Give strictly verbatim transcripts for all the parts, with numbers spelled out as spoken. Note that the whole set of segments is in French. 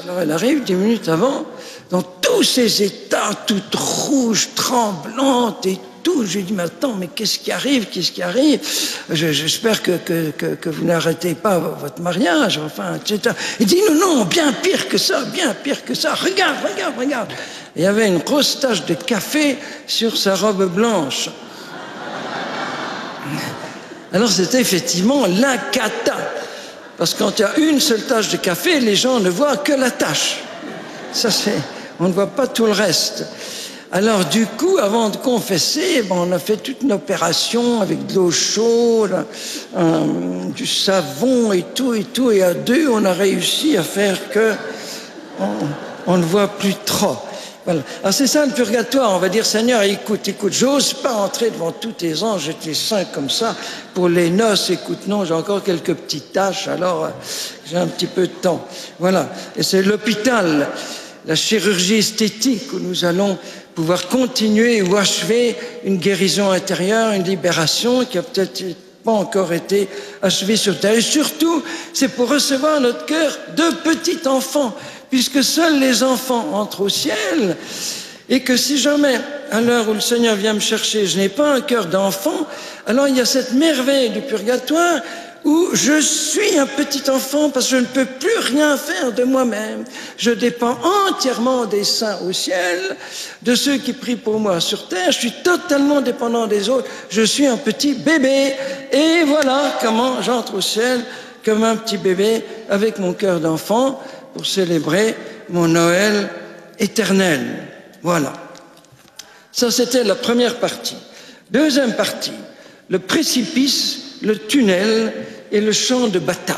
Alors elle arrive dix minutes avant, dans tous ses états, toute rouge, tremblante et tout. Je lui dis, mais attends, mais qu'est-ce qui arrive, qu'est-ce qui arrive? Je, J'espère que, que, que, que vous n'arrêtez pas votre mariage, enfin, et cetera. Il dit, non, non, bien pire que ça, bien pire que ça. Regarde, regarde, regarde. Il y avait une grosse tache de café sur sa robe blanche. Alors c'était effectivement la cata. Parce que quand il y a une seule tache de café, les gens ne voient que la tache. Ça, c'est, on ne voit pas tout le reste. Alors du coup, avant de confesser, ben, on a fait toute une opération avec de l'eau chaude, un, du savon et tout et tout. Et à deux, on a réussi à faire que on, on ne voit plus trop. Voilà. Alors c'est ça le purgatoire, on va dire, Seigneur, écoute, écoute, j'ose pas entrer devant tous tes anges, j'étais saint comme ça, pour les noces, écoute, non, j'ai encore quelques petites tâches, alors euh, j'ai un petit peu de temps. Voilà, et c'est l'hôpital, la chirurgie esthétique, où nous allons pouvoir continuer ou achever une guérison intérieure, une libération qui a peut-être pas encore été achevée sur terre. Et surtout, c'est pour recevoir notre cœur de petit enfant, puisque seuls les enfants entrent au ciel, et que si jamais, à l'heure où le Seigneur vient me chercher, je n'ai pas un cœur d'enfant, alors il y a cette merveille du purgatoire où je suis un petit enfant parce que je ne peux plus rien faire de moi-même. Je dépends entièrement des saints au ciel, de ceux qui prient pour moi sur terre. Je suis totalement dépendant des autres. Je suis un petit bébé. Et voilà comment j'entre au ciel comme un petit bébé avec mon cœur d'enfant pour célébrer mon Noël éternel. Voilà. Ça, c'était la première partie. Deuxième partie, le précipice, le tunnel et le champ de bataille.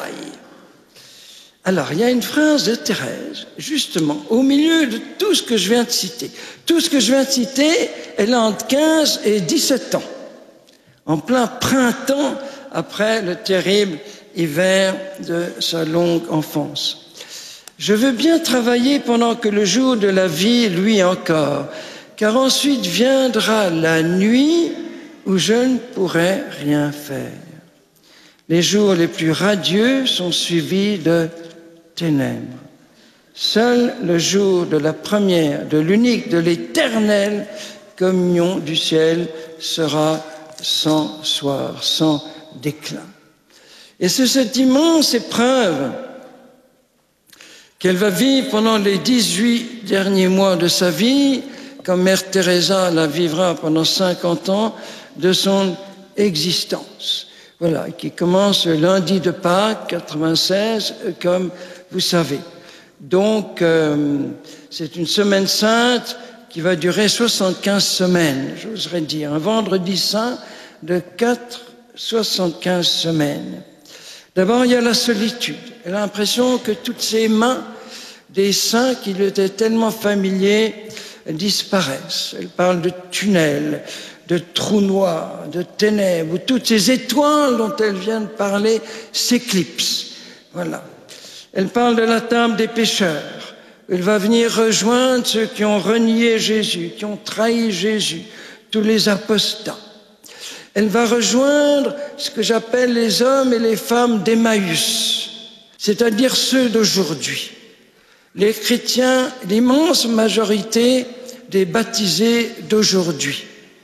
Alors, il y a une phrase de Thérèse, justement, au milieu de tout ce que je viens de citer. Tout ce que je viens de citer, elle a entre quinze et dix-sept ans, en plein printemps, après le terrible hiver de sa longue enfance. Je veux bien travailler pendant que le jour de la vie luit encore, car ensuite viendra la nuit où je ne pourrai rien faire. Les jours les plus radieux sont suivis de ténèbres. Seul le jour de la première, de l'unique, de l'éternelle communion du ciel sera sans soir, sans déclin. Et c'est cette immense épreuve qu'elle va vivre pendant les dix-huit derniers mois de sa vie, comme Mère Teresa la vivra pendant cinquante ans de son existence. Voilà, qui commence le lundi de Pâques, quatre-vingt-seize, comme vous savez. Donc, euh, c'est une semaine sainte qui va durer soixante-quinze semaines, j'oserais dire. Un vendredi saint de quatre, soixante-quinze semaines. D'abord, il y a la solitude. Elle a l'impression que toutes ces mains des saints qui lui étaient tellement familiers disparaissent. Elle parle de tunnels, de trous noirs, de ténèbres, où toutes ces étoiles dont elle vient de parler s'éclipsent. Voilà. Elle parle de la table des pécheurs. Elle va venir rejoindre ceux qui ont renié Jésus, qui ont trahi Jésus, tous les apostats. Elle va rejoindre ce que j'appelle les hommes et les femmes d'Emmaüs, c'est-à-dire ceux d'aujourd'hui. Les chrétiens, l'immense majorité des baptisés d'aujourd'hui,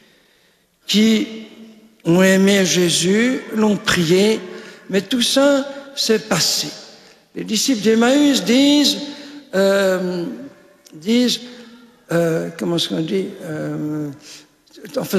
qui ont aimé Jésus, l'ont prié, mais tout ça s'est passé. Les disciples d'Emmaüs disent, euh, disent, euh, comment est-ce qu'on dit, euh, enfin,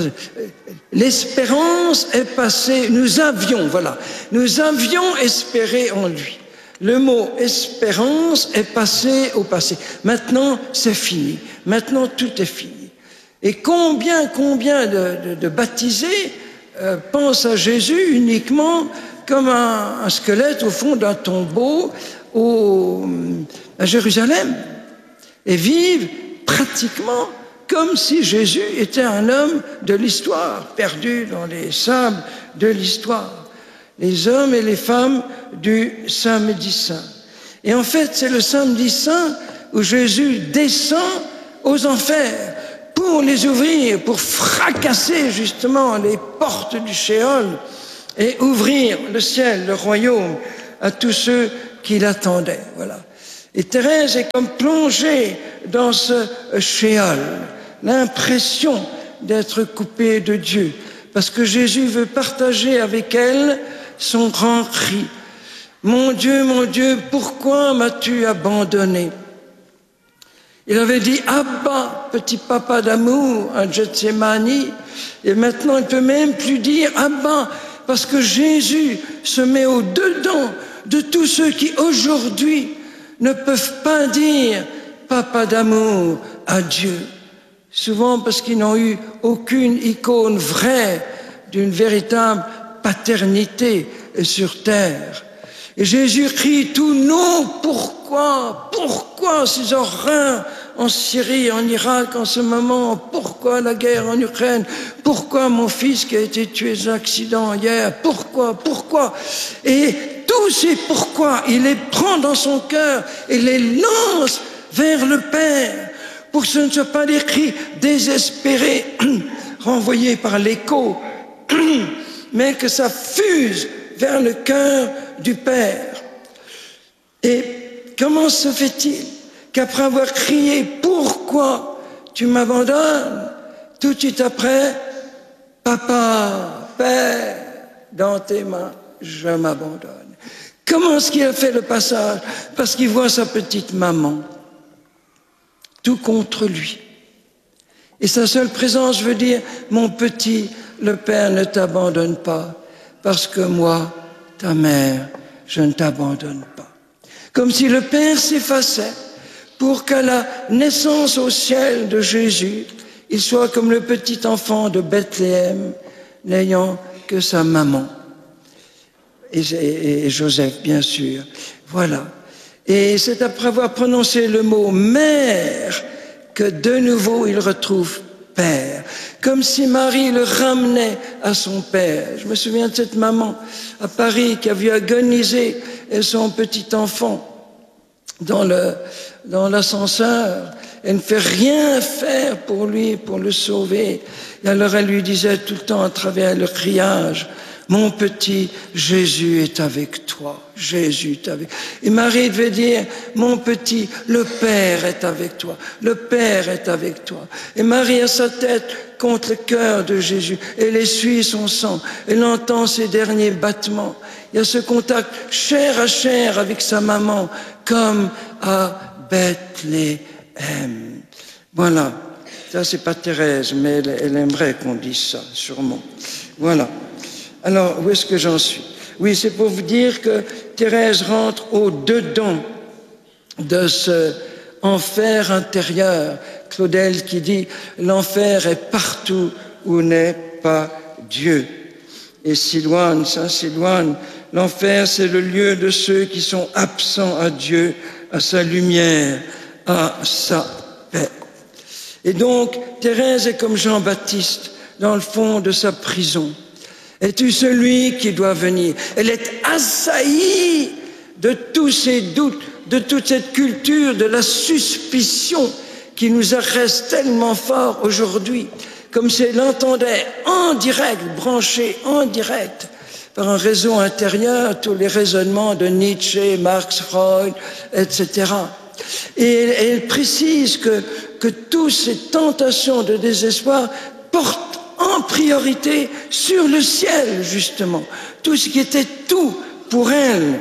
l'espérance est passée, nous avions, voilà, nous avions espéré en lui. Le mot espérance est passé au passé. Maintenant, c'est fini. Maintenant, tout est fini. Et combien, combien de, de, de baptisés euh, pensent à Jésus uniquement comme un, un squelette au fond d'un tombeau au, à Jérusalem et vivent pratiquement comme si Jésus était un homme de l'histoire, perdu dans les sables de l'histoire. Les hommes et les femmes du samedi saint. Et en fait, c'est le samedi saint où Jésus descend aux enfers pour les ouvrir, pour fracasser justement les portes du Sheol et ouvrir le ciel, le royaume à tous ceux qui l'attendaient. Voilà. Et Thérèse est comme plongée dans ce shéol, l'impression d'être coupée de Dieu, parce que Jésus veut partager avec elle son grand cri. Mon Dieu, mon Dieu, pourquoi m'as-tu abandonné? Il avait dit Abba, petit papa d'amour, à Gethsémani, et maintenant il ne peut même plus dire Abba, parce que Jésus se met au dedans de tous ceux qui aujourd'hui ne peuvent pas dire papa d'amour à Dieu. Souvent parce qu'ils n'ont eu aucune icône vraie d'une véritable paternité sur terre. Et Jésus crie tout non, pourquoi, pourquoi ces horreurs en Syrie, en Irak en ce moment, pourquoi la guerre en Ukraine, pourquoi mon fils qui a été tué dans un accident hier, pourquoi, pourquoi? Et tous ces pourquoi, il les prend dans son cœur et les lance vers le Père, pour que ce ne soit pas des cris désespérés, renvoyés par l'écho, mais que ça fuse vers le cœur du Père. Et comment se fait-il qu'après avoir crié « Pourquoi tu m'abandonnes ?» tout de suite après « Papa, Père, dans tes mains, je m'abandonne. » Comment est-ce qu'il a fait le passage? Parce qu'il voit sa petite maman, tout contre lui. Et sa seule présence veut dire « Mon petit, le Père ne t'abandonne pas, parce que moi, ta mère, je ne t'abandonne pas. » Comme si le Père s'effaçait pour qu'à la naissance au ciel de Jésus, il soit comme le petit enfant de Bethléem, n'ayant que sa maman. Et, et, et Joseph, bien sûr. Voilà. Et c'est après avoir prononcé le mot « mère » que de nouveau il retrouve « père ». Comme si Marie le ramenait à son père. Je me souviens de cette maman à Paris qui a vu agoniser son petit enfant dans le, dans l'ascenseur. Elle ne fait rien faire pour lui, pour le sauver. Et alors elle lui disait tout le temps à travers le criage, « Mon petit, Jésus est avec toi. Jésus est avec toi. » Et Marie devait dire, « Mon petit, le Père est avec toi. Le Père est avec toi. » Et Marie a sa tête contre le cœur de Jésus. Elle essuie son sang. Elle entend ses derniers battements. Il y a ce contact chair à chair avec sa maman, comme à Bethléem. Voilà. Ça, c'est pas Thérèse, mais elle, elle aimerait qu'on dise ça, sûrement. Voilà. Alors, où est-ce que j'en suis? Oui, c'est pour vous dire que Thérèse rentre au-dedans de ce enfer intérieur. Claudel qui dit « L'enfer est partout où n'est pas Dieu ». Et Silouane, Saint Silouane, l'enfer c'est le lieu de ceux qui sont absents à Dieu, à sa lumière, à sa paix. Et donc, Thérèse est comme Jean-Baptiste dans le fond de sa prison. Es-tu celui qui doit venir? Elle est assaillie de tous ces doutes, de toute cette culture de la suspicion qui nous arrête tellement fort aujourd'hui, comme si elle entendait en direct, branchée en direct par un réseau intérieur, tous les raisonnements de Nietzsche, Marx, Freud, et cetera. Et elle précise que, que toutes ces tentations de désespoir portent en priorité sur le ciel, justement. Tout ce qui était tout pour elle.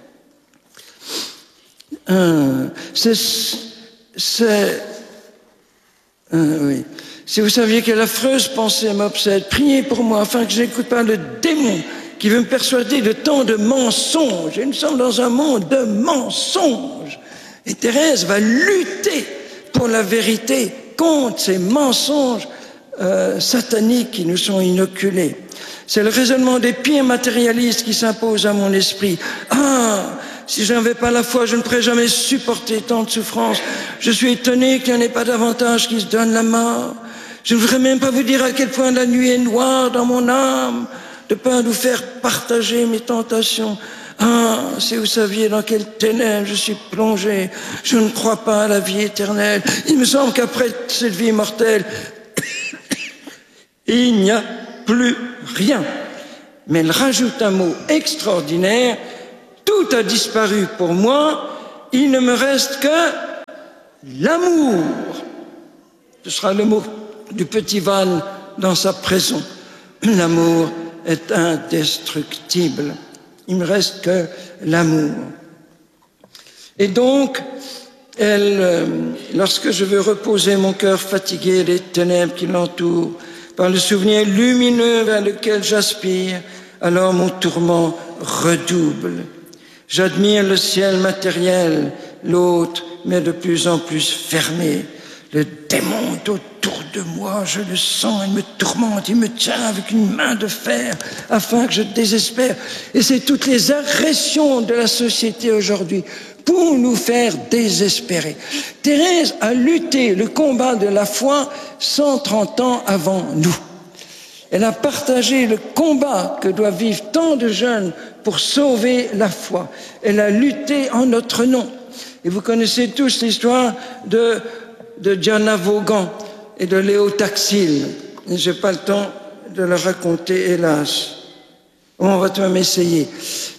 Euh, c'est... c'est euh, oui. Si vous saviez quelle affreuse pensée m'obsède, priez pour moi afin que je n'écoute pas le démon qui veut me persuader de tant de mensonges. Et nous sommes dans un monde de mensonges. Et Thérèse va lutter pour la vérité contre ces mensonges Euh, sataniques qui nous sont inoculés. C'est le raisonnement des pires matérialistes qui s'impose à mon esprit. Ah, si je n'avais pas la foi, je ne pourrais jamais supporter tant de souffrances. Je suis étonné qu'il n'y en ait pas davantage qui se donnent la mort. Je ne voudrais même pas vous dire à quel point la nuit est noire dans mon âme, de peur de vous faire partager mes tentations. Ah, si vous saviez dans quelles ténèbres je suis plongé, je ne crois pas à la vie éternelle. Il me semble qu'après cette vie mortelle, il n'y a plus rien. Mais elle rajoute un mot extraordinaire. Tout a disparu pour moi, il ne me reste que l'amour. Ce sera le mot du petit Van dans sa prison. L'amour est indestructible. Il ne me reste que l'amour. Et donc, elle, euh, lorsque je veux reposer mon cœur fatigué des ténèbres qui l'entourent, par le souvenir lumineux vers lequel j'aspire, alors mon tourment redouble. J'admire le ciel matériel, l'autre, mais de plus en plus fermé. Le démon est autour de moi, je le sens, il me tourmente, il me tient avec une main de fer afin que je désespère. Et c'est toutes les agressions de la société aujourd'hui pour nous faire désespérer. Thérèse a lutté le combat de la foi cent trente ans avant nous. Elle a partagé le combat que doivent vivre tant de jeunes pour sauver la foi. Elle a lutté en notre nom. Et vous connaissez tous l'histoire de, de Diana Vaughan et de Léo Taxil. Je n'ai pas le temps de le raconter, hélas. On va tout de même essayer.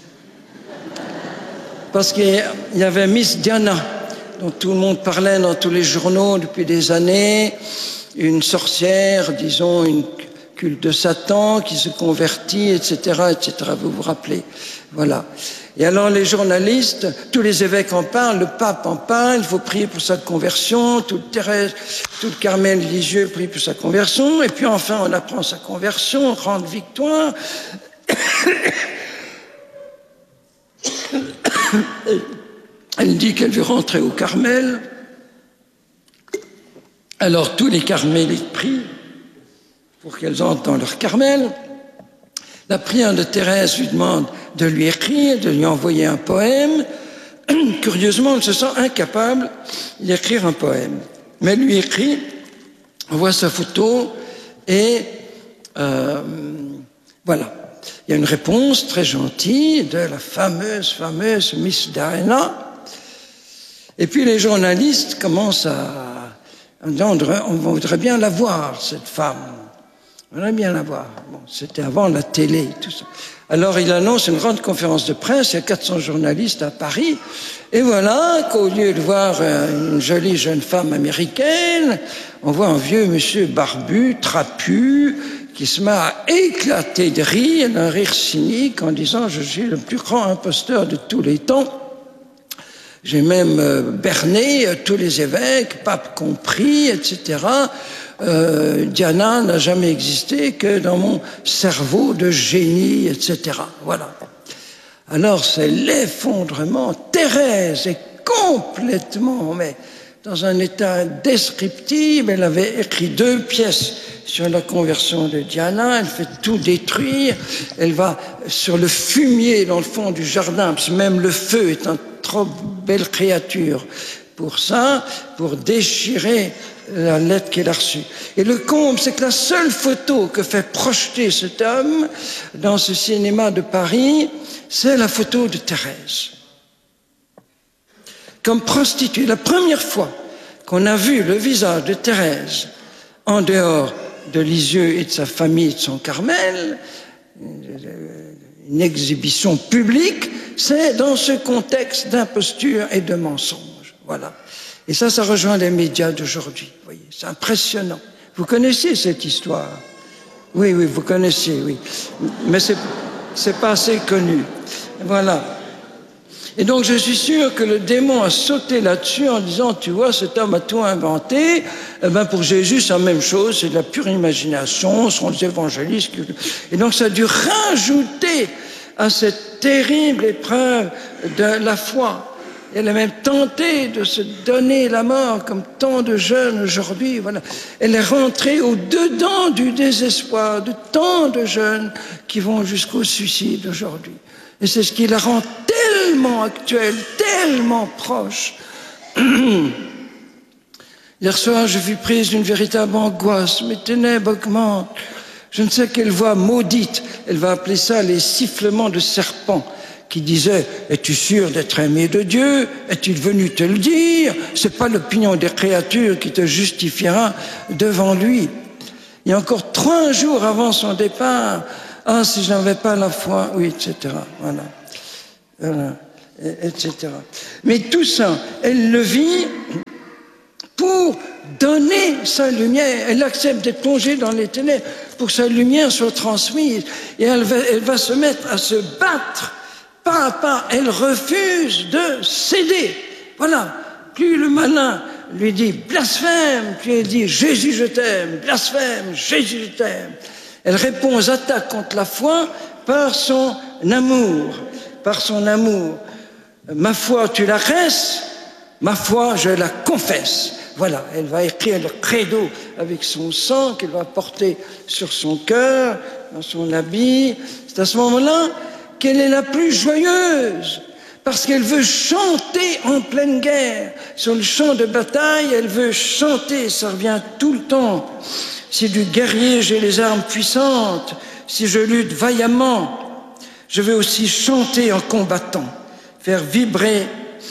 Parce qu'il y avait Miss Diana, dont tout le monde parlait dans tous les journaux depuis des années, une sorcière, disons, une culte de Satan qui se convertit, et cetera, et cetera. Vous vous rappelez? Voilà. Et alors les journalistes, tous les évêques en parlent, le pape en parle, il faut prier pour sa conversion, toute Thérèse, toute Carmel Lisieux prie pour sa conversion, et puis enfin on apprend sa conversion, grande victoire. Elle dit qu'elle veut rentrer au Carmel. Alors tous les carmélites prient pour qu'elles entrent dans leur Carmel. La prière de Thérèse lui demande de lui écrire, de lui envoyer un poème. Curieusement, elle se sent incapable d'écrire un poème. Mais elle lui écrit, on voit sa photo et euh, voilà. Il y a une réponse très gentille de la fameuse, fameuse Miss Diana. Et puis les journalistes commencent à, à dire, on voudrait bien la voir, cette femme. On voudrait bien la voir. Bon, c'était avant la télé, tout ça. Alors il annonce une grande conférence de presse, il y a quatre cents journalistes à Paris. Et voilà qu'au lieu de voir une jolie jeune femme américaine, on voit un vieux monsieur barbu, trapu, qui se met à éclater de rire, d'un rire cynique, en disant « Je suis le plus grand imposteur de tous les temps ». J'ai même euh, berné euh, tous les évêques, pape compris, et cetera. Euh, Diana n'a jamais existé que dans mon cerveau de génie, et cetera. Voilà. Alors c'est l'effondrement. Thérèse est complètement, mais dans un état indescriptible. Elle avait écrit deux pièces sur la conversion de Diana. Elle fait tout détruire. Elle va sur le fumier dans le fond du jardin, parce que même le feu est une trop belle créature pour ça, pour déchirer la lettre qu'elle a reçue. Et le comble, c'est que la seule photo que fait projeter cet homme dans ce cinéma de Paris, c'est la photo de Thérèse. Comme prostituée, la première fois qu'on a vu le visage de Thérèse en dehors de Lisieux et de sa famille, de son Carmel, une exhibition publique, c'est dans ce contexte d'imposture et de mensonge. Voilà. Et ça, ça rejoint les médias d'aujourd'hui. Vous voyez, c'est impressionnant. Vous connaissez cette histoire? Oui, oui, vous connaissez, oui. Mais c'est, c'est pas assez connu. Voilà. Et donc, je suis sûr que le démon a sauté là-dessus en disant, tu vois, cet homme a tout inventé. Eh ben, pour Jésus, c'est la même chose, c'est de la pure imagination, ce sont les évangélistes. Et donc, ça a dû rajouter à cette terrible épreuve de la foi. Elle a même tenté de se donner la mort, comme tant de jeunes aujourd'hui. Voilà. Elle est rentrée au-dedans du désespoir de tant de jeunes qui vont jusqu'au suicide aujourd'hui. Et c'est ce qui la rend tellement actuelle, tellement proche. Hier soir, je fus prise d'une véritable angoisse. Mes ténèbres augmentent. Je ne sais quelle voix maudite, elle va appeler ça les sifflements de serpent, qui disait « Es-tu sûr d'être aimé de Dieu? Est-il venu te le dire? C'est pas l'opinion des créatures qui te justifiera devant lui. » Il y a encore trois jours avant son départ, « Ah, si je n'avais pas la foi, oui, et cetera » Voilà. Voilà. et cetera. Mais tout ça, elle le vit pour donner sa lumière. Elle accepte d'être plongée dans les ténèbres pour que sa lumière soit transmise. Et elle va, elle va se mettre à se battre pas à pas. Elle refuse de céder. Voilà. Plus le malin lui dit blasphème, puis elle dit Jésus je t'aime, blasphème, Jésus je t'aime. Elle répond aux attaques contre la foi par son amour, par son amour. Ma foi tu la restes, ma foi je la confesse. Voilà, elle va écrire le credo avec son sang qu'elle va porter sur son cœur, dans son habit. C'est à ce moment-là qu'elle est la plus joyeuse. Parce qu'elle veut chanter en pleine guerre. Sur le champ de bataille, elle veut chanter, ça revient tout le temps. Si du guerrier j'ai les armes puissantes, si je lutte vaillamment, je veux aussi chanter en combattant, faire vibrer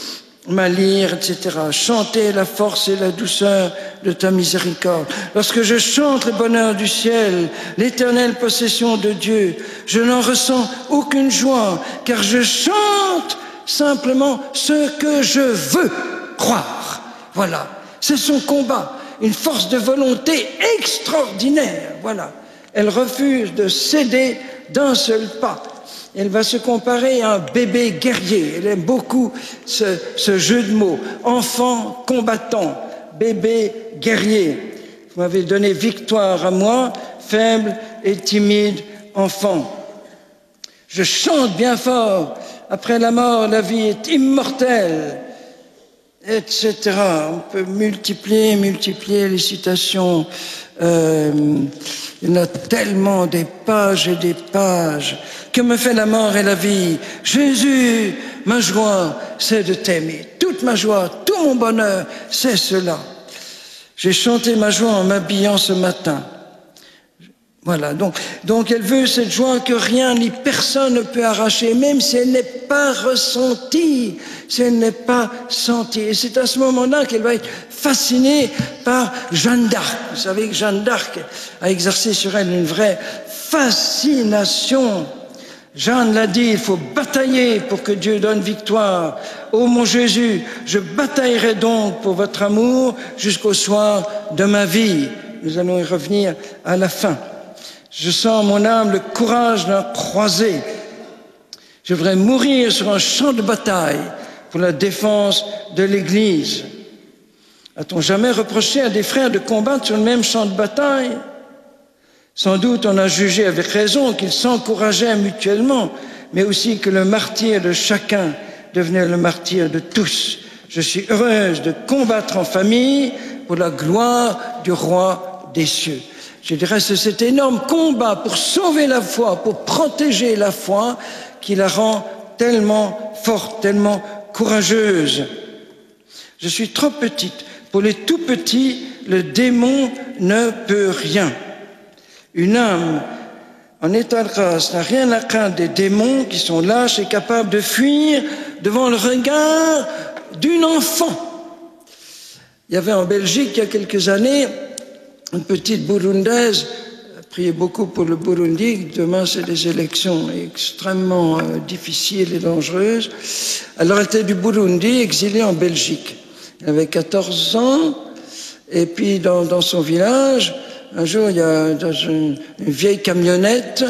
ma lyre, et cetera. Chanter la force et la douceur de ta miséricorde. Lorsque je chante le bonheur du ciel, l'éternelle possession de Dieu, je n'en ressens aucune joie, car je chante simplement ce que je veux croire. Voilà, c'est son combat, une force de volonté extraordinaire. Voilà, elle refuse de céder d'un seul pas. Elle va se comparer à un bébé guerrier. Elle aime beaucoup ce, ce jeu de mots. Enfant combattant, bébé guerrier. Vous m'avez donné victoire à moi, faible et timide enfant. Je chante bien fort. Après la mort, la vie est immortelle, et cetera. On peut multiplier, multiplier les citations. Euh, il y en a tellement, des pages et des pages. Que me fait la mort et la vie? Jésus, ma joie, c'est de t'aimer. Toute ma joie, tout mon bonheur, c'est cela. J'ai chanté ma joie en m'habillant ce matin. Voilà, donc, donc elle veut cette joie que rien ni personne ne peut arracher, même si elle n'est pas ressentie, si elle n'est pas sentie. Et c'est à ce moment-là qu'elle va être fascinée par Jeanne d'Arc. Vous savez que Jeanne d'Arc a exercé sur elle une vraie fascination. Jeanne l'a dit, il faut batailler pour que Dieu donne victoire. Ô mon Jésus, je bataillerai donc pour votre amour jusqu'au soir de ma vie. Nous allons y revenir à la fin. Je sens en mon âme le courage d'un croisé. Je voudrais mourir sur un champ de bataille pour la défense de l'Église. A-t-on jamais reproché à des frères de combattre sur le même champ de bataille? Sans doute on a jugé avec raison qu'ils s'encourageaient mutuellement, mais aussi que le martyr de chacun devenait le martyr de tous. Je suis heureuse de combattre en famille pour la gloire du roi des cieux. Je dirais c'est cet énorme combat pour sauver la foi, pour protéger la foi, qui la rend tellement forte, tellement courageuse. Je suis trop petite. Pour les tout petits, le démon ne peut rien. Une âme en état de grâce n'a rien à craindre des démons qui sont lâches et capables de fuir devant le regard d'une enfant. Il y avait en Belgique, il y a quelques années, une petite Burundaise, priez beaucoup pour le Burundi, demain c'est des élections extrêmement euh, difficiles et dangereuses. Alors elle était du Burundi, exilée en Belgique. Elle avait quatorze ans, et puis dans, dans son village, un jour il y a dans une, une vieille camionnette,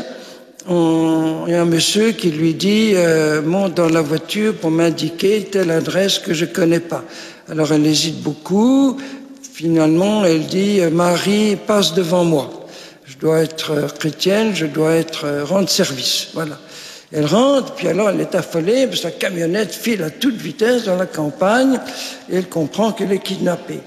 on, il y a un monsieur qui lui dit euh, monte dans la voiture pour m'indiquer telle adresse que je connais pas. Alors elle hésite beaucoup. Finalement, elle dit « Marie, passe devant moi. Je dois être chrétienne, je dois être rendre service. » Voilà. Elle rentre, puis alors elle est affolée, parce que sa camionnette file à toute vitesse dans la campagne, et elle comprend qu'elle est kidnappée.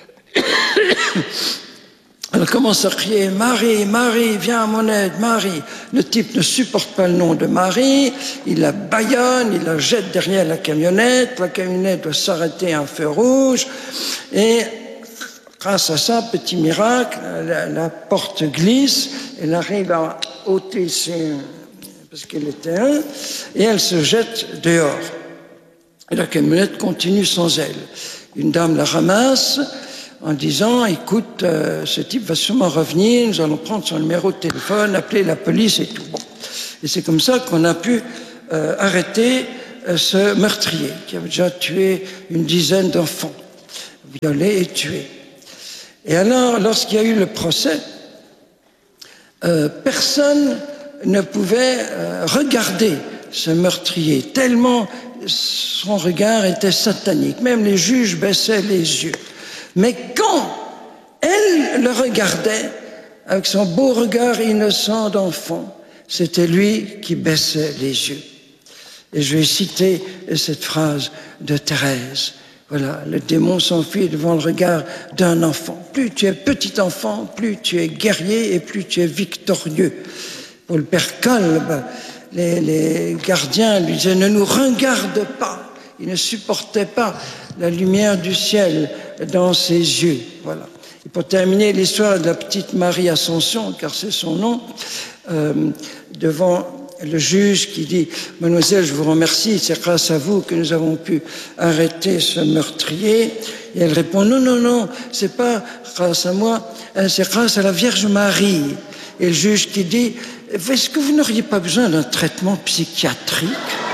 Elle commence à crier « Marie, Marie, viens à mon aide, Marie !» Le type ne supporte pas le nom de Marie, il la bâillonne, il la jette derrière la camionnette, la camionnette doit s'arrêter à un feu rouge, et grâce à ça, petit miracle, la, la porte glisse, elle arrive à ôter ses... parce qu'elle était un, et elle se jette dehors. Et la camionnette continue sans elle. Une dame la ramasse en disant, écoute, euh, ce type va sûrement revenir, nous allons prendre son numéro de téléphone, appeler la police et tout. Bon. Et c'est comme ça qu'on a pu euh, arrêter ce meurtrier qui avait déjà tué une dizaine d'enfants, violé et tué. Et alors, lorsqu'il y a eu le procès, euh, personne ne pouvait euh, regarder ce meurtrier, tellement son regard était satanique. Même les juges baissaient les yeux. Mais quand elle le regardait, avec son beau regard innocent d'enfant, c'était lui qui baissait les yeux. Et je vais citer cette phrase de Thérèse. Voilà, le démon s'enfuit devant le regard d'un enfant. Plus tu es petit enfant, plus tu es guerrier et plus tu es victorieux. Pour le père Kolb, les, les gardiens lui disaient « Ne nous regarde pas ». Il ne supportait pas la lumière du ciel dans ses yeux. Voilà. Et pour terminer l'histoire de la petite Marie Ascension, car c'est son nom, euh, devant le juge qui dit « Mademoiselle, je vous remercie, c'est grâce à vous que nous avons pu arrêter ce meurtrier. » Et elle répond « Non, non, non, c'est pas grâce à moi, c'est grâce à la Vierge Marie. » Et le juge qui dit « Est-ce que vous n'auriez pas besoin d'un traitement psychiatrique ?»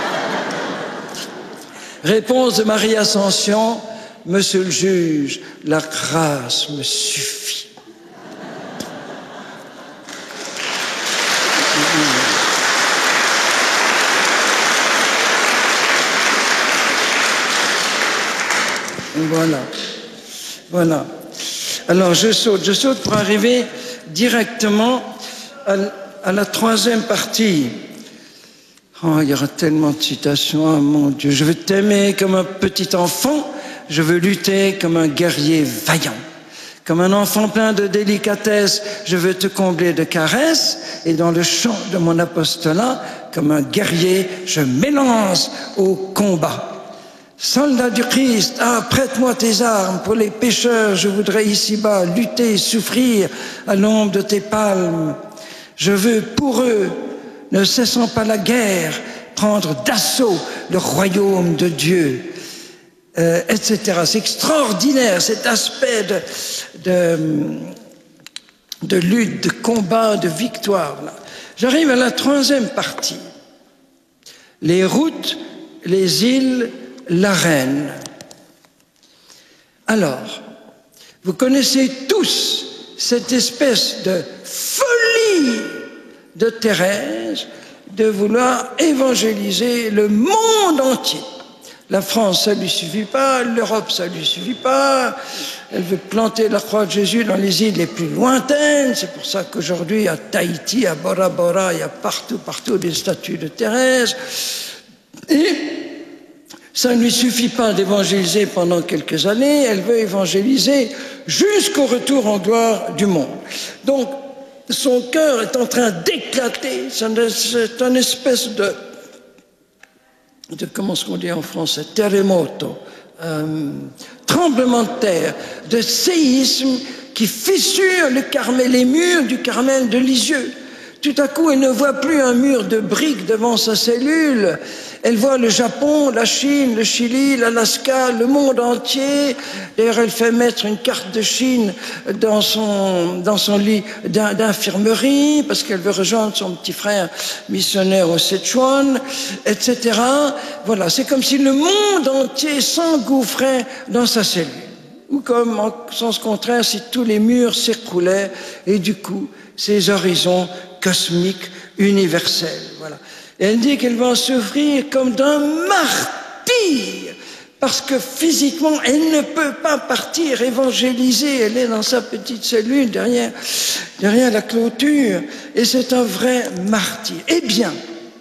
Réponse de Marie Ascension « Monsieur le juge, la grâce me suffit. » Voilà, voilà. Alors je saute, je saute pour arriver directement à, à la troisième partie. Oh, il y aura tellement de citations, oh, mon Dieu. Je veux t'aimer comme un petit enfant, je veux lutter comme un guerrier vaillant. Comme un enfant plein de délicatesse, je veux te combler de caresses, et dans le chant de mon apostolat, comme un guerrier, je m'élance au combat. Soldat du Christ, ah, prête-moi tes armes, pour les pécheurs, je voudrais ici-bas lutter, souffrir à l'ombre de tes palmes. Je veux pour eux, ne cessant pas la guerre, prendre d'assaut le royaume de Dieu, euh, et cetera. C'est extraordinaire cet aspect de, de, de lutte, de combat, de victoire. J'arrive à la troisième partie. Les routes, les îles, la reine. Alors, vous connaissez tous cette espèce de folie de Thérèse de vouloir évangéliser le monde entier. La France, ça ne lui suffit pas, l'Europe, ça ne lui suffit pas. Elle veut planter la croix de Jésus dans les îles les plus lointaines. C'est pour ça qu'aujourd'hui, à Tahiti, à Bora Bora, il y a partout, partout des statues de Thérèse. Et ça ne lui suffit pas d'évangéliser pendant quelques années, elle veut évangéliser jusqu'au retour en gloire du monde. Donc, son cœur est en train d'éclater, c'est un espèce de, de comment est-ce qu'on dit en français, terremoto, euh, tremblement de terre, de séisme qui fissure le Carmel, les murs du Carmel de Lisieux. Tout à coup, elle ne voit plus un mur de briques devant sa cellule. Elle voit le Japon, la Chine, le Chili, l'Alaska, le monde entier. D'ailleurs, elle fait mettre une carte de Chine dans son, dans son lit d'infirmerie parce qu'elle veut rejoindre son petit frère missionnaire au Sichuan, et cetera. Voilà, c'est comme si le monde entier s'engouffrait dans sa cellule. Ou comme, en sens contraire, si tous les murs s'écroulaient et du coup, ces horizons cosmiques, universels. Voilà. Et elle dit qu'elle va en souffrir comme d'un martyr, parce que physiquement, elle ne peut pas partir évangéliser. Elle est dans sa petite cellule derrière, derrière la clôture, et c'est un vrai martyr. Eh bien,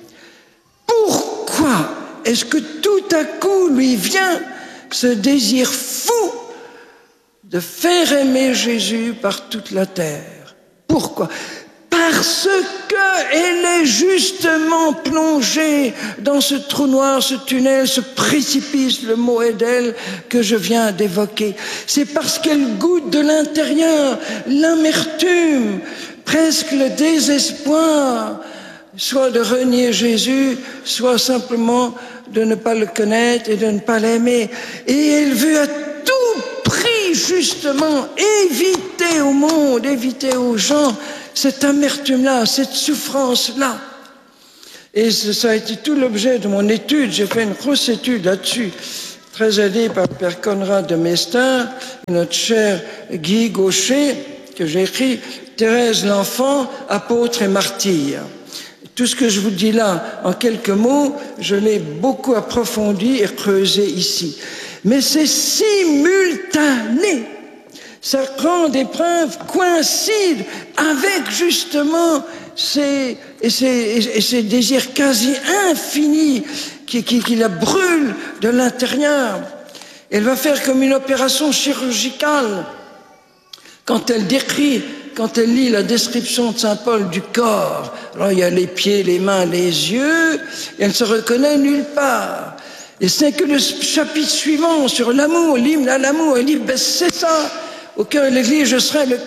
pourquoi est-ce que tout à coup lui vient ce désir fou de faire aimer Jésus par toute la terre? Pourquoi? Parce qu'elle est justement plongée dans ce trou noir, ce tunnel, ce précipice, le mot est d'elle que je viens d'évoquer. C'est parce qu'elle goûte de l'intérieur l'amertume, presque le désespoir, soit de renier Jésus, soit simplement de ne pas le connaître et de ne pas l'aimer. Et elle veut à tout prix, justement, éviter au monde, éviter aux gens cette amertume-là, cette souffrance-là. Et ça a été tout l'objet de mon étude. J'ai fait une grosse étude là-dessus, très aidé par le père Conrad de Mestard, notre cher Guy Gaucher, que j'ai écrit « Thérèse l'enfant, apôtre et martyr ». Tout ce que je vous dis là, en quelques mots, je l'ai beaucoup approfondi et creusé ici. Mais c'est simultané. Sa grande épreuve coïncide avec justement ces, et ces, et ces désirs quasi infinis qui, qui, qui la brûlent de l'intérieur. Elle va faire comme une opération chirurgicale quand elle décrit, quand elle lit la description de saint Paul du corps. Alors il y a les pieds, les mains, les yeux, et elle ne se reconnaît nulle part. Et c'est que le chapitre suivant sur l'amour, l'hymne à l'amour, elle dit ben c'est ça, au cœur de l'Église je serai le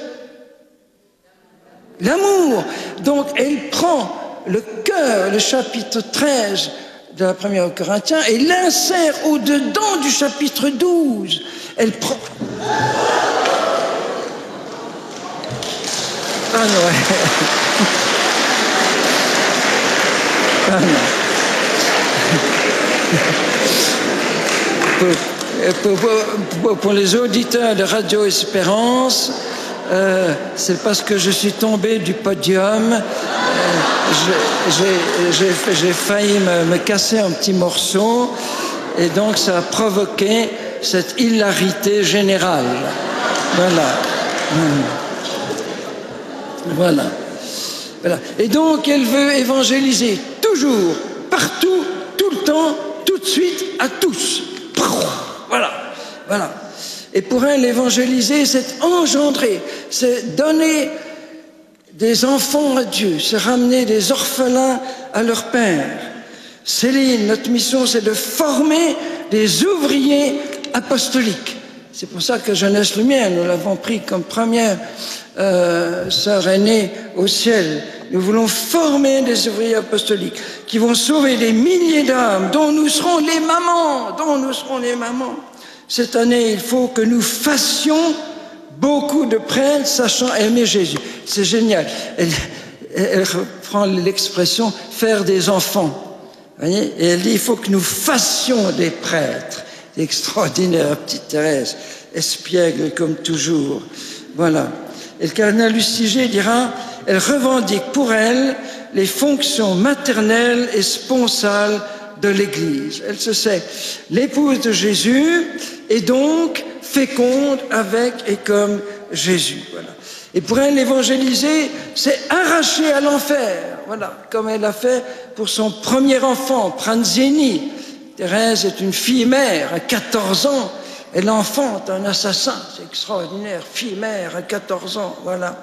l'amour. Donc elle prend le cœur, le chapitre treize de la première Corinthiens, et l'insère au-dedans du chapitre douze. Elle prend... Ah non, ah non. Pour, pour, pour, pour les auditeurs de Radio Espérance, euh, c'est parce que je suis tombé du podium. Euh, j'ai failli me, me casser un petit morceau, et donc ça a provoqué cette hilarité générale. Voilà. Voilà. Voilà. Et donc elle veut évangéliser toujours, partout, tout le temps, tout de suite, à tous. Voilà. Voilà. Et pour elle, évangéliser, c'est engendrer, c'est donner des enfants à Dieu, c'est ramener des orphelins à leur père. Céline, notre mission, c'est de former des ouvriers apostoliques. C'est pour ça que Jeunesse Lumière, nous l'avons pris comme première euh, sœur aînée au ciel. Nous voulons former des ouvriers apostoliques qui vont sauver des milliers d'âmes, dont nous serons les mamans, dont nous serons les mamans. Cette année, il faut que nous fassions beaucoup de prêtres sachant aimer Jésus. C'est génial. Elle, elle reprend l'expression « faire des enfants ». Voyez, et elle dit « il faut que nous fassions des prêtres ». Extraordinaire, petite Thérèse, espiègle comme toujours. Voilà. Et le cardinal Lustiger dira, elle revendique pour elle les fonctions maternelles et sponsales de l'Église. Elle se sait l'épouse de Jésus et donc féconde avec et comme Jésus. Voilà. Et pour elle, évangéliser, c'est arracher à l'enfer. Voilà, comme elle a fait pour son premier enfant, Pranzini. Thérèse est une fille-mère à quatorze ans, elle enfante un assassin, c'est extraordinaire, fille-mère à quatorze ans, voilà.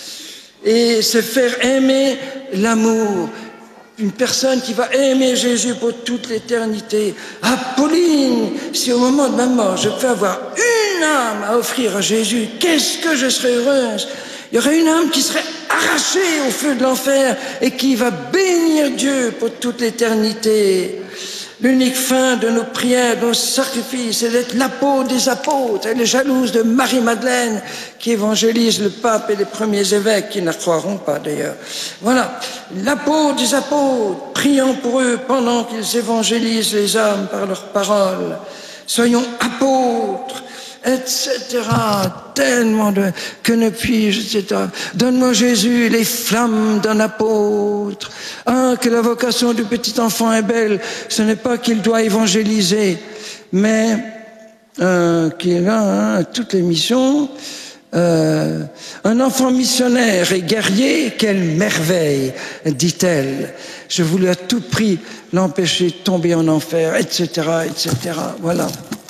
Et se faire aimer l'amour, une personne qui va aimer Jésus pour toute l'éternité. Ah, Pauline, si au moment de ma mort, je peux avoir une âme à offrir à Jésus, qu'est-ce que je serais heureuse. Il y aurait une âme qui serait arrachée au feu de l'enfer et qui va bénir Dieu pour toute l'éternité. L'unique fin de nos prières, de nos sacrifices, c'est d'être l'apôtre des apôtres. Elle est jalouse de Marie-Madeleine qui évangélise le pape et les premiers évêques, qui ne la croiront pas d'ailleurs. Voilà, l'apôtre des apôtres, prions pour eux pendant qu'ils évangélisent les âmes par leurs paroles. Soyons apôtres, et cetera. Tellement de que ne puis-je, et cetera. Donne-moi Jésus les flammes d'un apôtre. Ah, que la vocation du petit enfant est belle. Ce n'est pas qu'il doit évangéliser, mais euh, qu'il a hein, toutes les missions. Euh, un enfant missionnaire et guerrier, quelle merveille, dit-elle. Je voulais à tout prix l'empêcher de tomber en enfer, et cetera, et cetera. Voilà.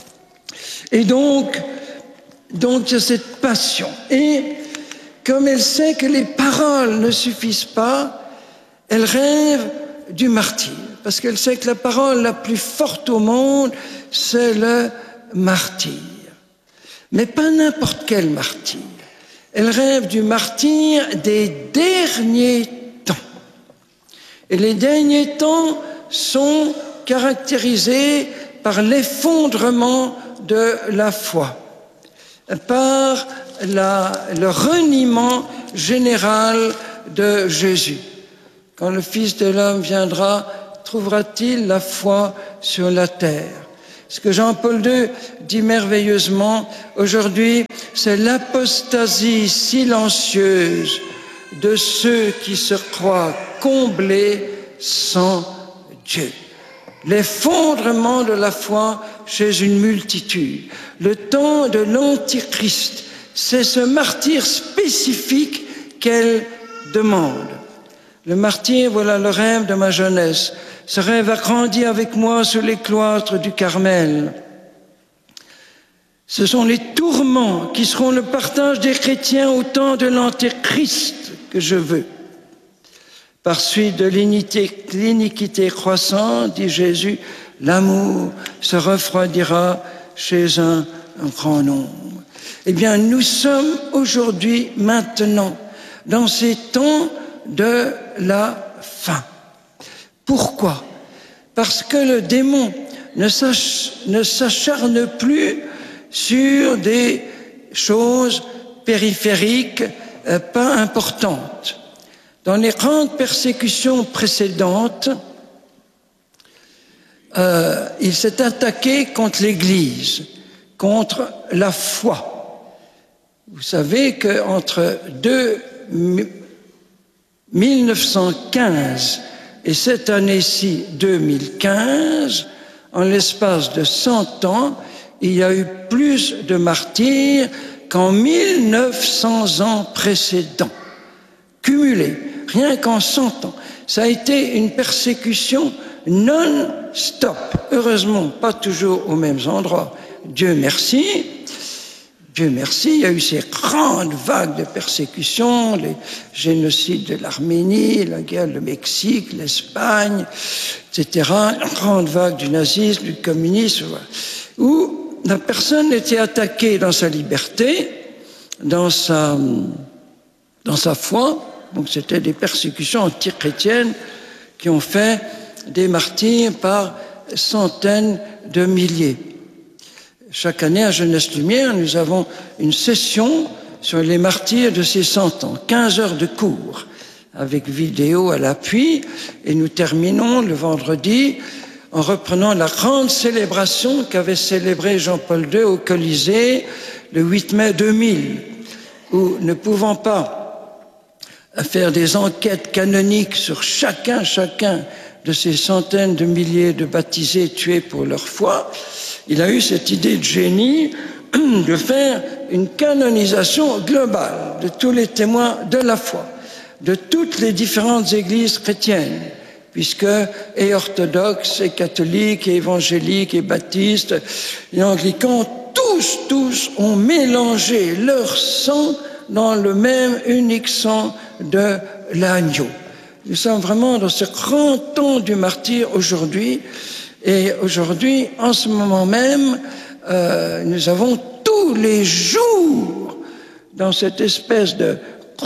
Et donc, donc il y a cette passion. Et comme elle sait que les paroles ne suffisent pas, elle rêve du martyre. Parce qu'elle sait que la parole la plus forte au monde, c'est le martyr. Mais pas n'importe quel martyr. Elle rêve du martyr des derniers temps. Et les derniers temps sont caractérisés par l'effondrement de la foi, par la, le reniement général de Jésus. quand le Fils de l'homme viendra, trouvera-t-il la foi sur la terre? Ce que Jean-Paul deux dit merveilleusement aujourd'hui, c'est l'apostasie silencieuse de ceux qui se croient comblés sans Dieu. L'effondrement de la foi chez une multitude. Le temps de l'Antichrist, c'est ce martyr spécifique qu'elle demande. Le martyr, voilà le rêve de ma jeunesse. Ce rêve a grandi avec moi sous les cloîtres du Carmel. Ce sont les tourments qui seront le partage des chrétiens au temps de l'Antéchrist que je veux. Par suite de l'iniquité croissante, dit Jésus, l'amour se refroidira chez un, un grand nombre. Eh bien, nous sommes aujourd'hui, maintenant, dans ces temps de la fin. Pourquoi? Parce que le démon ne s'acharne plus sur des choses périphériques euh, pas importantes. Dans les grandes persécutions précédentes, euh, il s'est attaqué contre l'Église, contre la foi. Vous savez qu'entre mille neuf cent quinze et cette année-ci, deux mille quinze, en l'espace de cent ans, il y a eu plus de martyrs qu'en mille neuf cents ans précédents, cumulés, rien qu'en cent ans. Ça a été une persécution non-stop. Heureusement, pas toujours aux mêmes endroits. Dieu merci. Dieu merci, il y a eu ces grandes vagues de persécutions, les génocides de l'Arménie, la guerre du Mexique, l'Espagne, et cetera, la grande vague du nazisme, du communisme, où la personne était attaquée dans sa liberté, dans sa, dans sa foi. Donc c'était des persécutions anti-chrétiennes qui ont fait des martyrs par centaines de milliers. Chaque année, à Jeunesse Lumière, nous avons une session sur les martyrs de ces cent ans, quinze heures de cours, avec vidéo à l'appui, et nous terminons le vendredi en reprenant la grande célébration qu'avait célébrée Jean-Paul deux au Colisée le huit mai deux mille, où, ne pouvant pas faire des enquêtes canoniques sur chacun, chacun de ces centaines de milliers de baptisés tués pour leur foi, il a eu cette idée de génie de faire une canonisation globale de tous les témoins de la foi, de toutes les différentes églises chrétiennes, puisque et orthodoxes, et catholiques, et évangéliques, et baptistes, et anglicans, tous, tous ont mélangé leur sang dans le même unique sang de l'agneau. Nous sommes vraiment dans ce grand temps du martyr aujourd'hui. Et aujourd'hui, en ce moment même, euh, nous avons tous les jours, dans cette espèce de,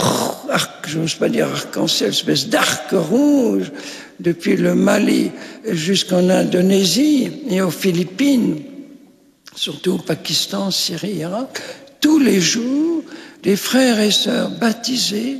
je n'ose pas dire arc-en-ciel, espèce d'arc rouge, depuis le Mali jusqu'en Indonésie et aux Philippines, surtout au Pakistan, Syrie, Irak, tous les jours, des frères et sœurs baptisés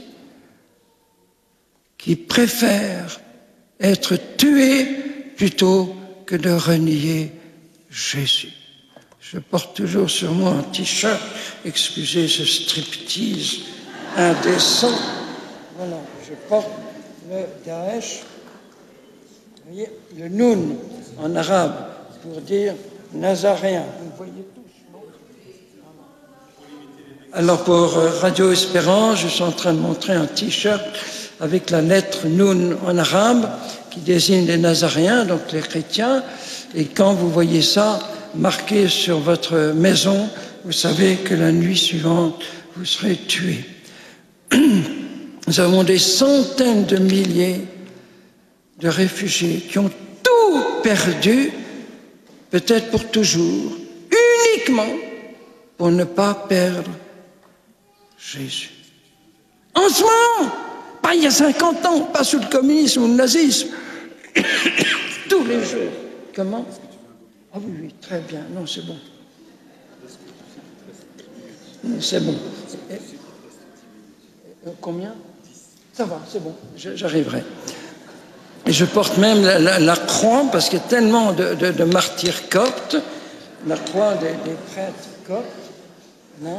qui préfèrent être tués plutôt que de renier Jésus. Je porte toujours sur moi un t-shirt, excusez ce striptease indécent. Voilà, je porte le Daesh, vous voyez, le Noun en arabe, pour dire Nazaréen. Vous voyez tous, non? Alors pour Radio Espérance, je suis en train de montrer un t-shirt avec la lettre Noun en arabe, qui désigne les Nazaréens, donc les chrétiens. Et quand vous voyez ça marqué sur votre maison, vous savez que la nuit suivante, vous serez tués. Nous avons des centaines de milliers de réfugiés qui ont tout perdu, peut-être pour toujours, uniquement pour ne pas perdre Jésus. En ce moment, pas il y a cinquante ans, pas sous le communisme ou le nazisme, tous les jours. Comment? Ah oui, oui, très bien. Non, c'est bon. C'est bon. Et, combien? Ça va, c'est bon, j'arriverai. Et je porte même la, la, la croix, parce qu'il y a tellement de, de, de martyrs coptes, la croix des, des prêtres coptes. Non ?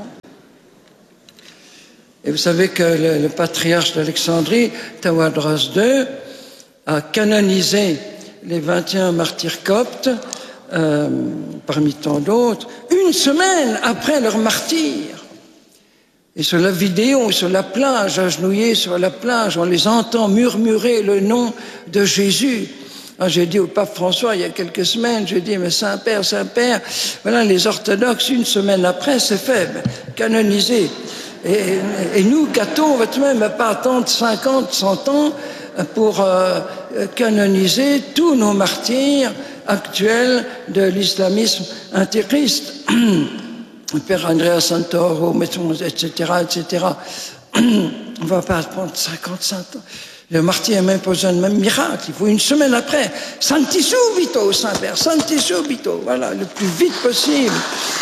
Et vous savez que le, le patriarche d'Alexandrie, Tawadros deux, a canonisé les vingt et un martyrs coptes, euh, parmi tant d'autres, une semaine après leur martyre. Et sur la vidéo, sur la plage, agenouillés sur la plage, on les entend murmurer le nom de Jésus. Alors j'ai dit au pape François, il y a quelques semaines, j'ai dit, mais Saint-Père, Saint-Père, voilà, les orthodoxes, une semaine après, c'est fait, canonisé. Et, et nous, cathos, on va tout de même pas attendre cinquante, cent ans pour euh, canoniser tous nos martyrs actuels de l'islamisme antéchrist. Le Père Andrea Santoro, et cetera, et cetera. On ne va pas prendre cinquante, cent ans. Le martyr n'a même pas besoin de même miracle. Il faut une semaine après. Santi subito, Saint-Père, santi subito. Voilà, le plus vite possible.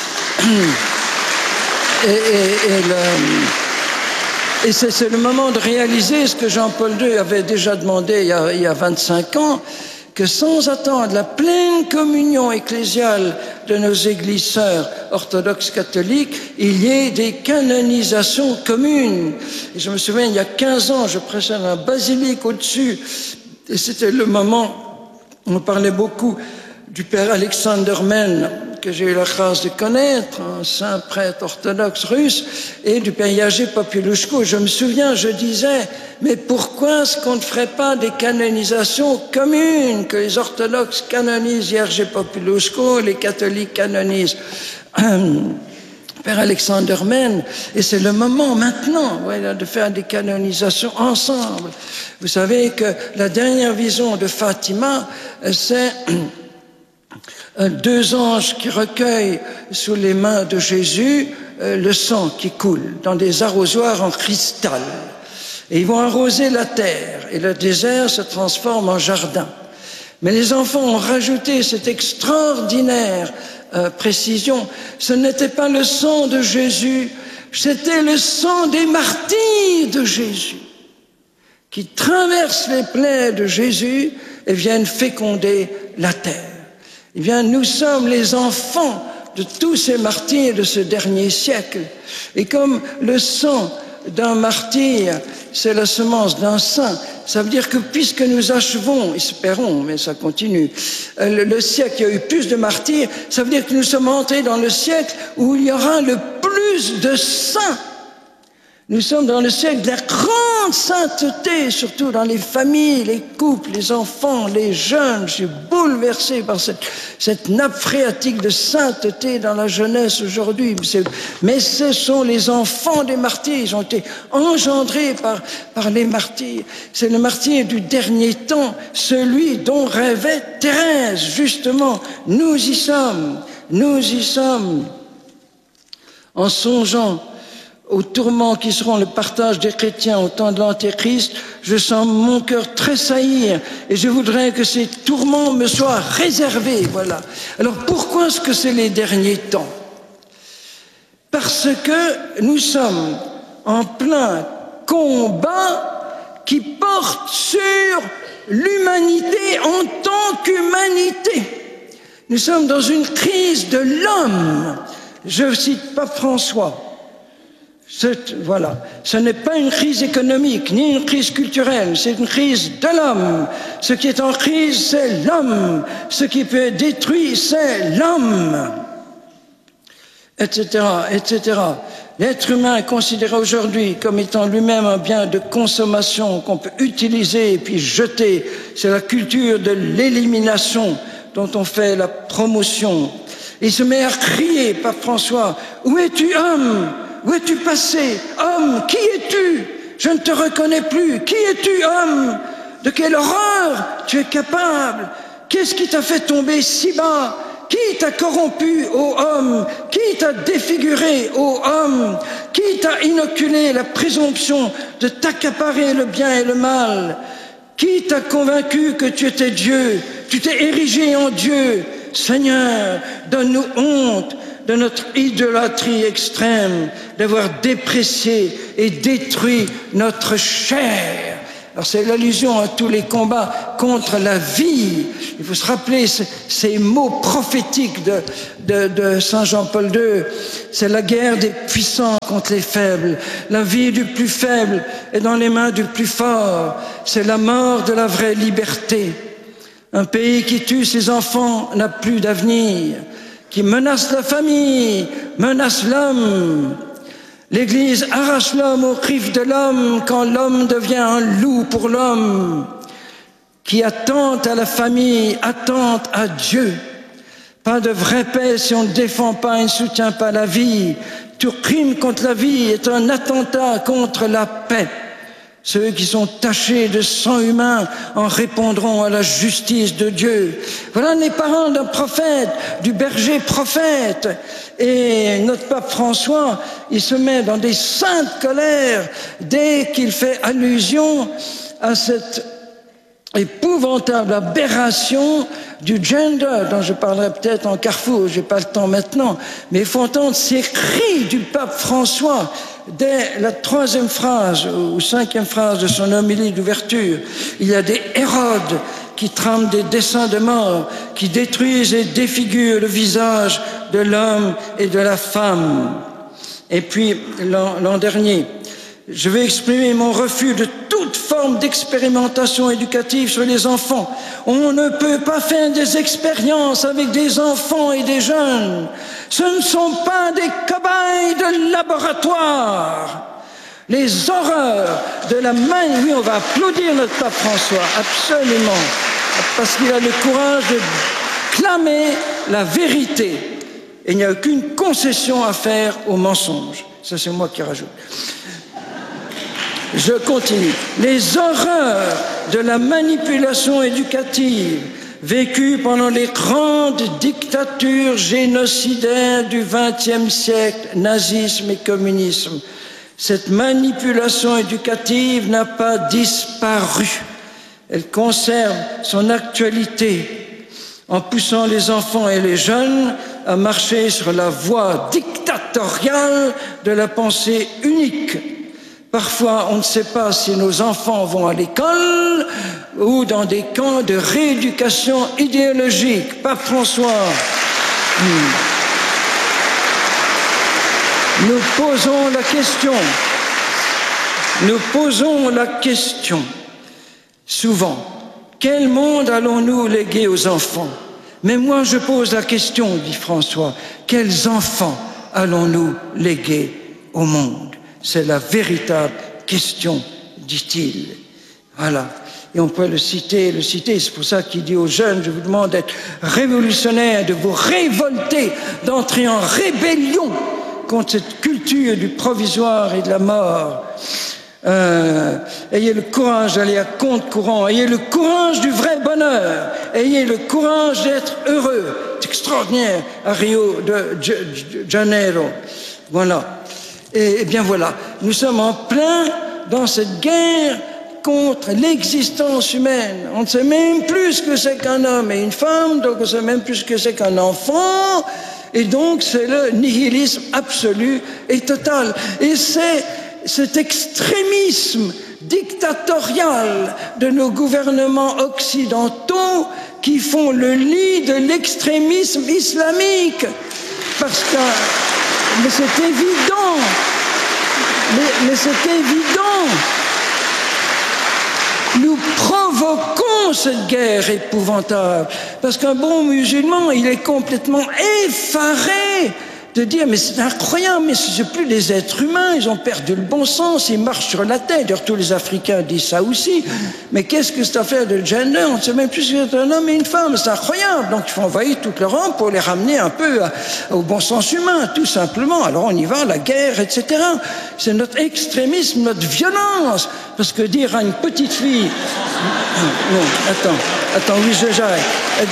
Et, et, et, le, et c'est, c'est le moment de réaliser ce que Jean-Paul deux avait déjà demandé il y a, il y a vingt-cinq ans, que sans attendre la pleine communion ecclésiale de nos églises sœurs orthodoxes catholiques, il y ait des canonisations communes. Et je me souviens, il y a quinze ans, je prêchais dans la basilique au-dessus, et c'était le moment où on parlait beaucoup du père Alexander Men, que j'ai eu la grâce de connaître, un saint prêtre orthodoxe russe, et du père Jerzy Popieluszko. Je me souviens, je disais, mais pourquoi est-ce qu'on ne ferait pas des canonisations communes, que les orthodoxes canonisent Jerzy Popieluszko, les catholiques canonisent père Alexander Men, et c'est le moment maintenant, voilà, de faire des canonisations ensemble. Vous savez que la dernière vision de Fatima, c'est deux anges qui recueillent sous les mains de Jésus euh, le sang qui coule dans des arrosoirs en cristal. Et ils vont arroser la terre et le désert se transforme en jardin. Mais les enfants ont rajouté cette extraordinaire euh, précision. Ce n'était pas le sang de Jésus, c'était le sang des martyrs de Jésus qui traversent les plaies de Jésus et viennent féconder la terre. Eh bien, nous sommes les enfants de tous ces martyrs de ce dernier siècle. Et comme le sang d'un martyr, c'est la semence d'un saint, ça veut dire que puisque nous achevons, espérons, mais ça continue, le, le siècle, il y a eu plus de martyrs, ça veut dire que nous sommes entrés dans le siècle où il y aura le plus de saints. Nous sommes dans le siècle de la grande sainteté, surtout dans les familles, les couples, les enfants, les jeunes. Je suis bouleversé par cette, cette nappe phréatique de sainteté dans la jeunesse aujourd'hui. Mais ce sont les enfants des martyrs, ils ont été engendrés par, par les martyrs. C'est le martyr du dernier temps, celui dont rêvait Thérèse, justement. Nous y sommes, nous y sommes, en songeant aux tourments qui seront le partage des chrétiens au temps de l'Antéchrist, je sens mon cœur tressaillir et je voudrais que ces tourments me soient réservés, voilà. Alors pourquoi est-ce que c'est les derniers temps? Parce que nous sommes en plein combat qui porte sur l'humanité en tant qu'humanité. Nous sommes dans une crise de l'homme. Je cite Pape François. C'est, voilà, ce n'est pas une crise économique, ni une crise culturelle, c'est une crise de l'homme. Ce qui est en crise, c'est l'homme. Ce qui peut être détruit, c'est l'homme. Etc., et cetera. L'être humain est considéré aujourd'hui comme étant lui-même un bien de consommation qu'on peut utiliser et puis jeter. C'est la culture de l'élimination dont on fait la promotion. Il se met à crier, Pape François, « Où es-tu, homme ? Où es-tu passé? Homme, qui es-tu? Je ne te reconnais plus. Qui es-tu, homme? De quelle horreur tu es capable? Qu'est-ce qui t'a fait tomber si bas? Qui t'a corrompu, ô homme? Qui t'a défiguré, ô homme? Qui t'a inoculé la présomption de t'accaparer le bien et le mal? Qui t'a convaincu que tu étais Dieu? Tu t'es érigé en Dieu. Seigneur, donne-nous honte de notre idolâtrie extrême, d'avoir déprécié et détruit notre chair Alors c'est l'allusion à tous les combats contre la vie. Il faut se rappeler ces, ces mots prophétiques de, de, de Saint Jean-Paul deux. C'est la guerre des puissants contre les faibles. La vie du plus faible est dans les mains du plus fort. C'est la mort de la vraie liberté. Un pays qui tue ses enfants n'a plus d'avenir, qui menace la famille, menace l'homme. L'Église arrache l'homme aux griffes de l'homme quand l'homme devient un loup pour l'homme, qui attente à la famille, attente à Dieu. Pas de vraie paix si on ne défend pas et ne soutient pas la vie. Tout crime contre la vie est un attentat contre la paix. Ceux qui sont tachés de sang humain en répondront à la justice de Dieu. Voilà les paroles d'un prophète, du berger prophète. Et notre pape François, il se met dans des saintes colères dès qu'il fait allusion à cette épouvantable aberration du gender, dont je parlerai peut-être en carrefour, j'ai pas le temps maintenant, mais il faut entendre ces cris du pape François dès la troisième phrase ou cinquième phrase de son homélie d'ouverture. Il y a des Hérodes qui trament des desseins de mort, qui détruisent et défigurent le visage de l'homme et de la femme. Et puis, l'an, l'an dernier, je vais exprimer mon refus de toute forme d'expérimentation éducative sur les enfants. On ne peut pas faire des expériences avec des enfants et des jeunes. Ce ne sont pas des cobayes de laboratoire. Les horreurs de la main... Oui, on va applaudir notre pape François, absolument, parce qu'il a le courage de clamer la vérité. Et il n'y a aucune concession à faire au mensonge. Ça, c'est moi qui rajoute. Je continue. Les horreurs de la manipulation éducative vécue pendant les grandes dictatures génocidaires du vingtième siècle, nazisme et communisme. Cette manipulation éducative n'a pas disparu. Elle conserve son actualité en poussant les enfants et les jeunes à marcher sur la voie dictatoriale de la pensée unique. Parfois, on ne sait pas si nos enfants vont à l'école ou dans des camps de rééducation idéologique. Pape François, hmm. nous posons la question, nous posons la question, souvent, quel monde allons-nous léguer aux enfants? Mais moi, je pose la question, dit François, quels enfants allons-nous léguer au monde? C'est la véritable question, dit-il. Voilà. Et on peut le citer, le citer. C'est pour ça qu'il dit aux jeunes, je vous demande d'être révolutionnaires, de vous révolter, d'entrer en rébellion contre cette culture du provisoire et de la mort. Euh, ayez le courage d'aller à compte courant, ayez le courage du vrai bonheur, ayez le courage d'être heureux. C'est extraordinaire à Rio de Janeiro. Voilà. Et, et bien voilà, nous sommes en plein dans cette guerre contre l'existence humaine. On ne sait même plus ce que c'est qu'un homme et une femme, donc on ne sait même plus ce que c'est qu'un enfant, et donc c'est le nihilisme absolu et total. Et c'est cet extrémisme dictatorial de nos gouvernements occidentaux qui font le lit de l'extrémisme islamique. Parce que, mais c'est évident, mais, mais c'est évident. Nous provoquons cette guerre épouvantable. Parce qu'un bon musulman, il est complètement effaré de dire, mais c'est incroyable, mais ce ne sont plus des êtres humains, ils ont perdu le bon sens, ils marchent sur la tête. D'ailleurs, tous les Africains disent ça aussi. Mais qu'est-ce que cette affaire de gender? On ne sait même plus si c'est un homme et une femme, c'est incroyable. Donc il faut envahir toute l'Europe pour les ramener un peu à, au bon sens humain, tout simplement. Alors on y va, la guerre, et cetera. C'est notre extrémisme, notre violence. Parce que dire à une petite fille... Non, attends, attends, oui, je, j'arrête.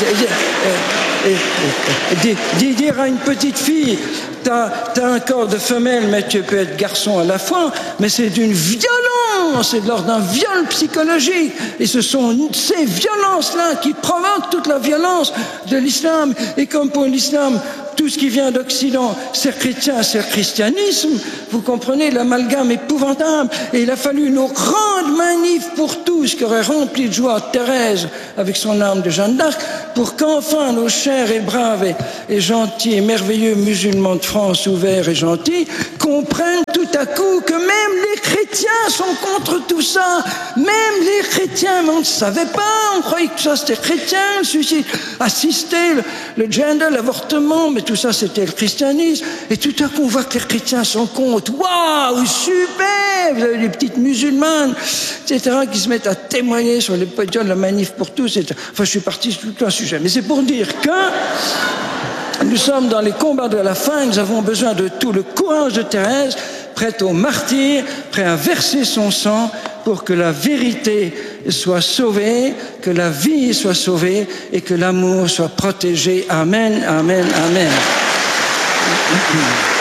Dire à une petite fille, t'as, t'as un corps de femelle, mais tu peux être garçon à la fois, mais c'est d'une violence, c'est de l'ordre d'un viol psychologique. Et ce sont ces violences-là qui provoquent toute la violence de l'islam. Et comme pour l'islam, tout ce qui vient d'Occident, c'est chrétien, c'est le christianisme. Vous comprenez l'amalgame épouvantable. Et il a fallu une grande manif pour tous qui aurait rempli de joie Thérèse avec son arme de Jeanne d'Arc pour qu'enfin nos chers et braves et, et gentils et merveilleux musulmans de France, ouverts et gentils, comprennent tout à coup que même les chrétiens sont contre tout ça. Même les chrétiens, mais on ne savait pas, on croyait que ça c'était chrétien, le suicide assisté, le, le gender, l'avortement, mais tout ça c'était le christianisme. Et tout à coup on voit que les chrétiens sont contre. Waouh, super! Vous avez des petites musulmanes, et cetera, qui se mettent à témoigner sur les podiums de la manif pour tous, et cetera. Enfin, je suis parti sur tout un sujet, mais c'est pour dire que nous sommes dans les combats de la fin, nous avons besoin de tout le courage de Thérèse, prête au martyr, prêt à verser son sang pour que la vérité soit sauvée, que la vie soit sauvée et que l'amour soit protégé. Amen, amen, amen.